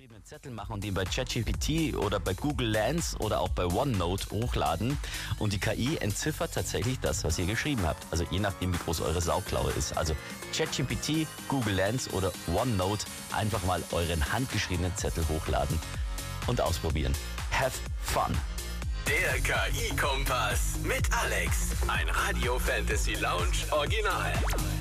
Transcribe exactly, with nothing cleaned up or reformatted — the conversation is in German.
handgeschriebenen Zettel machen und den bei ChatGPT oder bei Google Lens oder auch bei OneNote hochladen und die K I entziffert tatsächlich das, was ihr geschrieben habt. Also je nachdem, wie groß eure Sauklaue ist. Also ChatGPT, Google Lens oder OneNote, einfach mal euren handgeschriebenen Zettel hochladen und ausprobieren. Have fun! Der K I-Kompass mit Alex. Ein Radio Fantasy Lounge Original.